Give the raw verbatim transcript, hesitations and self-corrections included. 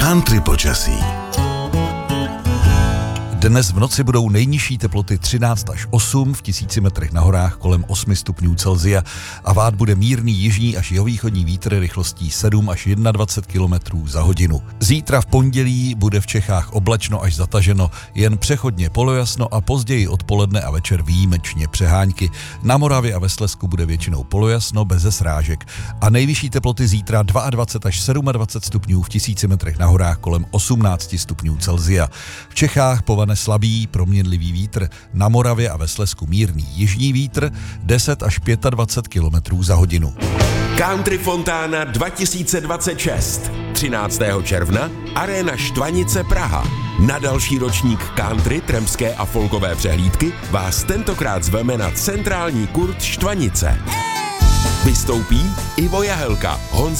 Country počasí. Dnes v noci budou nejnižší teploty třináct až osm, v tisíci metrech na horách kolem osm stupňů Celsia a vát bude mírný jižní až jihovýchodní vítr rychlostí sedm až dvacet jedna kilometrů za hodinu. Zítra v pondělí bude v Čechách oblačno až zataženo, jen přechodně polojasno a později odpoledne a večer výjimečně přehánky. Na Moravě a ve Slezsku bude většinou polojasno beze srážek a nejvyšší teploty zítra dvacet dva až dvacet sedm stupňů, v tisíci metrech na horách kolem osmnáct stupňů Celsia. V Čechách povane slabý proměnlivý vítr, na Moravě a ve Slezsku mírný jižní vítr deset až dvacet pět kilometrů za hodinu. Country Fontána dva tisíce dvacet šest. třináctého června Aréna Štvanice Praha. Na další ročník country, trampské a folkové přehlídky vás tentokrát zveme na centrální kurt Štvanice. Vystoupí Ivo Jahelka, Honza